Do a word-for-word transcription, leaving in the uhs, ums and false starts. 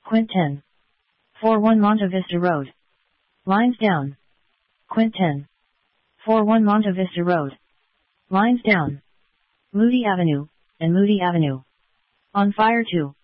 Quint ten. four one Monta Vista Road. Lines down. Quint ten. four one Monta Vista Road. Lines down. Moody Avenue, and Moody Avenue. On fire two.